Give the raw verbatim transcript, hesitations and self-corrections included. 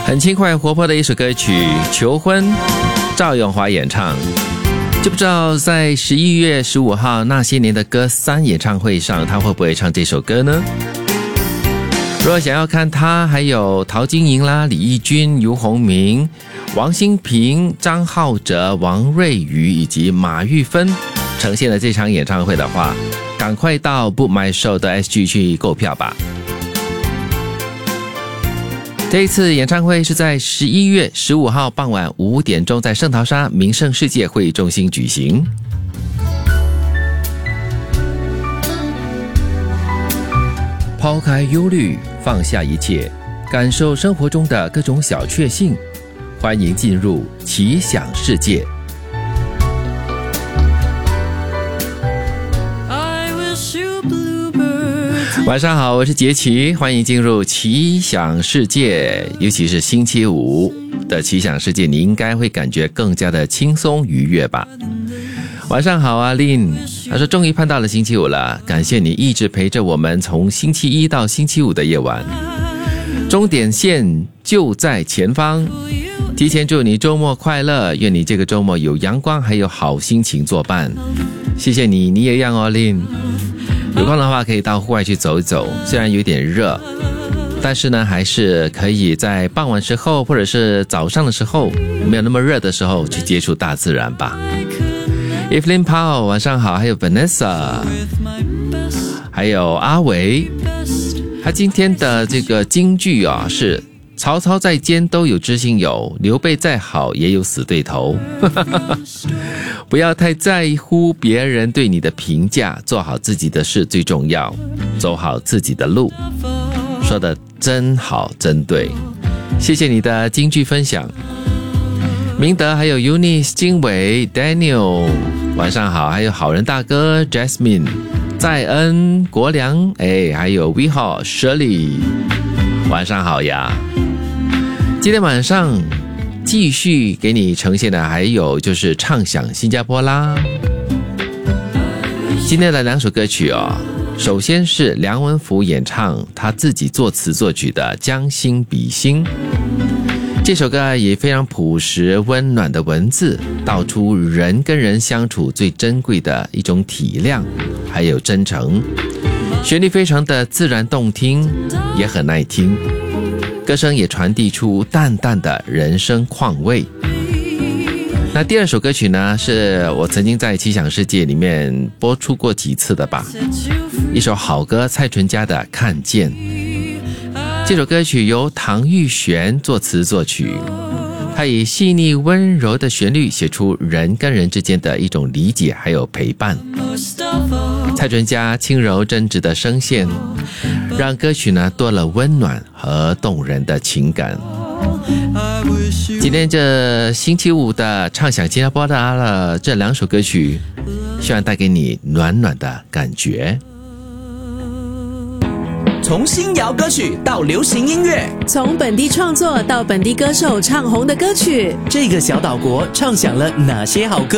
很轻快活泼的一首歌曲《求婚》，赵咏华演唱。就不知道在十一月十五号那些年的歌三演唱会上，他会不会唱这首歌呢？如果想要看他，还有陶晶莹啦、李翊君、游鸿明、王心平、张浩哲、王瑞瑜以及马玉芬呈现了这场演唱会的话，赶快到 Book My Show 的 S G 去购票吧。这一次演唱会是在十一月十五号傍晚五点钟在圣淘沙名胜世界会议中心举行。抛开忧虑，放下一切，感受生活中的各种小确幸，欢迎进入奇想世界。晚上好，我是杰奇，欢迎进入奇想世界。尤其是星期五的奇想世界，你应该会感觉更加的轻松愉悦吧。晚上好啊 Lin， 他说终于盼到了星期五了，感谢你一直陪着我们从星期一到星期五的夜晚，终点线就在前方。提前祝你周末快乐，愿你这个周末有阳光还有好心情作伴。谢谢你，你也一样哦 Lin。有空的话可以到户外去走一走，虽然有点热，但是呢还是可以在傍晚时候或者是早上的时候没有那么热的时候去接触大自然吧。Evelyn Powell 晚上好，还有 Vanessa， 还有阿维。他今天的这个金句啊是曹操在奸都有知心友，刘备再好也有死对头。不要太在乎别人对你的评价，做好自己的事最重要，走好自己的路。说得真好，真对，谢谢你的金句分享。明德还有 Eunice、 金伟、 Daniel 晚上好，还有好人大哥 Jasmine、 在恩、国良，哎，还有 V 号 Shirley 晚上好呀。今天晚上继续给你呈现的还有就是畅想新加坡啦。今天的两首歌曲哦，首先是梁文福演唱他自己作词作曲的《将心比心》，这首歌也非常朴实温暖的文字，道出人跟人相处最珍贵的一种体谅还有真诚，旋律非常的自然动听，也很耐听，歌声也传递出淡淡的人生况味。那第二首歌曲呢，是我曾经在奇想世界里面播出过几次的吧，一首好歌，蔡淳佳的《看见》。这首歌曲由唐玉璇作词作曲，他以细腻温柔的旋律写出人跟人之间的一种理解还有陪伴。蔡淳佳轻柔真挚的声线，让歌曲呢多了温暖和动人的情感。今天这星期五的畅想新加坡的这两首歌曲，希望带给你暖暖的感觉。 从新谣歌曲到流行音乐， 从本地创作到本地歌手唱红的歌曲， 这个小岛国唱响了哪些好歌？